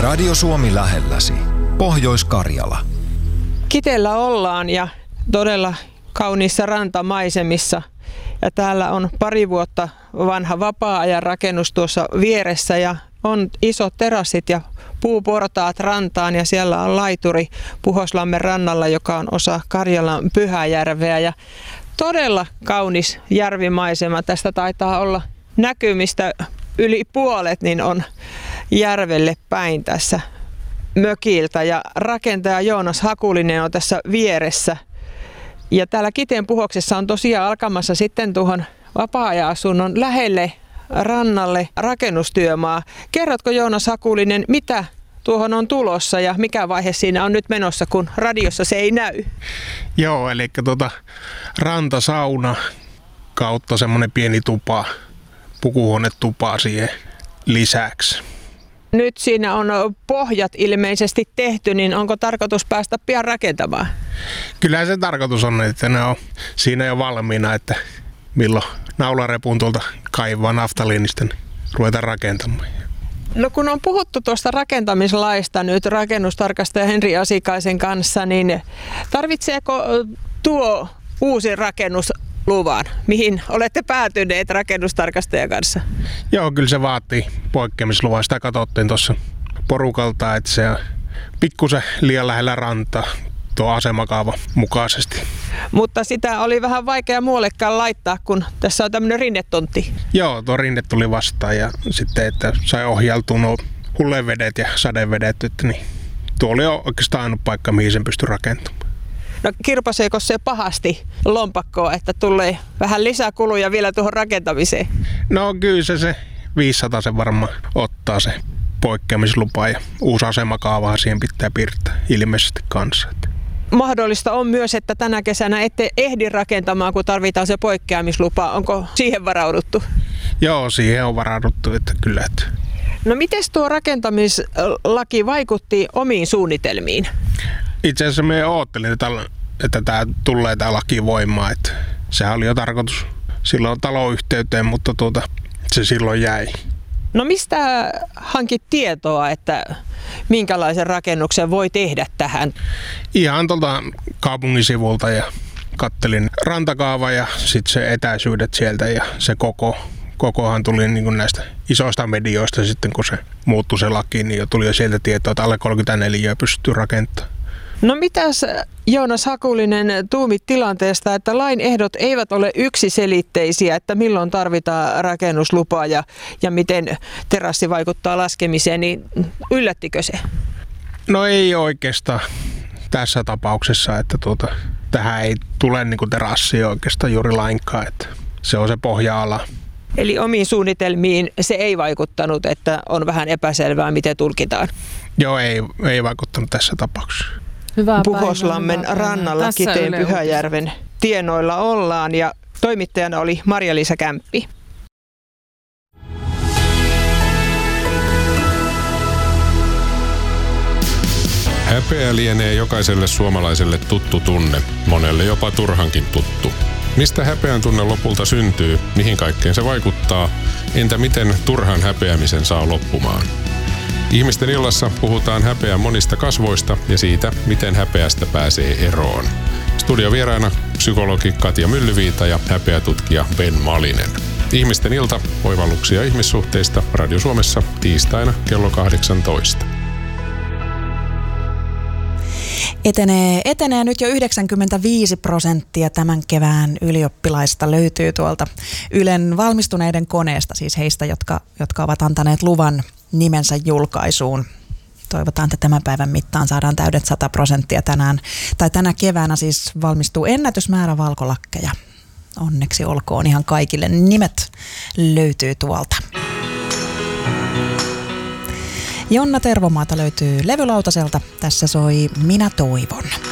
Radio Suomi lähelläsi. Pohjois-Karjala. Kiteellä ollaan ja todella kauniissa rantamaisemissa. Ja täällä on 2 vuotta vanha vapaa-ajan rakennus tuossa vieressä ja on isot terassit ja puuportaat rantaan ja siellä on laituri Puhoslammen rannalla, joka on osa Karjalan Pyhäjärveä ja todella kaunis järvimaisema. Tästä taitaa olla näkymistä yli puolet, niin on järvelle päin tässä mökiltä ja rakentaja Joonas Hakulinen on tässä vieressä. Ja täällä Kiteen Puhoksessa on tosiaan alkamassa sitten tuohon vapaa-ajan-asunnon lähelle rannalle rakennustyömaa. Kerrotko Joonas Hakulinen, mitä tuohon on tulossa ja mikä vaihe siinä on nyt menossa, kun radiossa se ei näy? Joo, eli rantasauna kautta semmoinen pieni tupa, pukuhuonetupa siihen lisäksi. Nyt siinä on pohjat ilmeisesti tehty, niin onko tarkoitus päästä pian rakentamaan? Kyllä se tarkoitus on, että ne on siinä jo valmiina, että milloin naularepun tuolta kaivaa naftaliinista, niin ruvetaan rakentamaan. No kun on puhuttu tuosta rakentamislaista nyt rakennustarkastaja Henri Asikaisen kanssa, niin tarvitseeko tuo uusi rakennusluvan, mihin olette päätyneet rakennustarkastajan kanssa? Joo, kyllä se vaatii poikkeamisluvan. Sitä katsottiin tuossa porukalta, että se on pikkusen liian lähellä rantaa tuo asemakaavan mukaisesti. Mutta sitä oli vähän vaikea muuallekaan laittaa, kun tässä on tämmöinen rinnetontti. Joo, tuo rinne tuli vastaan ja sitten, että sai ohjaltua nuo hullevedet ja sadevedet, että niin tuo oli oikeastaan ainut paikka, mihin sen pystyi rakentamaan. No kirpaseeko se pahasti lompakkoa, että tulee vähän lisäkuluja vielä tuohon rakentamiseen? No kyllä se 500 se varmaan ottaa se poikkeamislupa ja uusi asemakaavahan siihen pitää piirtää ilmeisesti kanssa. Mahdollista on myös, että tänä kesänä ette ehdi rakentamaan, kun tarvitaan se poikkeamislupa. Onko siihen varauduttu? Joo, siihen on varauduttu, että kyllä. No miten tuo rakentamislaki vaikutti omiin suunnitelmiin? Itse asiassa me oottelin, että tämä tulee tämä laki voimaan. Että sehän oli jo tarkoitus silloin taloyhteyteen, mutta se silloin jäi. No mistä hankit tietoa, että minkälaisen rakennuksen voi tehdä tähän? Ihan tuolta kaupungin sivulta ja kattelin rantakaava ja sitten se etäisyydet sieltä ja se kokohan tuli niin kuin näistä isoista medioista sitten, kun se muuttui se laki, niin jo tuli jo sieltä tietoa, että alle 34 pystyy rakentamaan. No mitäs Joonas Hakulinen tuumit tilanteesta, että lain ehdot eivät ole yksiselitteisiä, että milloin tarvitaan rakennuslupaa ja miten terassi vaikuttaa laskemiseen, niin yllättikö se? No ei oikeastaan tässä tapauksessa, että tähän ei tule niin kuin terassia oikeastaan juuri lainkaan, että se on se pohja-ala. Eli omiin suunnitelmiin se ei vaikuttanut, että on vähän epäselvää, miten tulkitaan? Joo, ei vaikuttanut tässä tapauksessa. Puhoslammen rannalla Kiteen Pyhäjärven tienoilla ollaan ja toimittajana oli Marja-Liisa Kämppi. Häpeä lienee jokaiselle suomalaiselle tuttu tunne, monelle jopa turhankin tuttu. Mistä häpeän tunne lopulta syntyy, mihin kaikkeen se vaikuttaa, entä miten turhan häpeämisen saa loppumaan? Ihmisten illassa puhutaan häpeän monista kasvoista ja siitä, miten häpeästä pääsee eroon. Studiovieraana psykologi Katja Myllyviita ja häpeätutkija Ben Malinen. Ihmisten ilta, oivalluksia ihmissuhteista Radio Suomessa tiistaina kello 18. Etenee nyt jo 95% tämän kevään ylioppilaista löytyy tuolta Ylen valmistuneiden koneesta, siis heistä, jotka ovat antaneet luvan nimensä julkaisuun. Toivotaan, että tämän päivän mittaan saadaan täydet 100% tänä keväänä siis valmistuu ennätysmäärä valkolakkeja. Onneksi olkoon ihan kaikille. Nimet löytyy tuolta. Jonna Tervomaata löytyy levylautaselta. Tässä soi Minä toivon.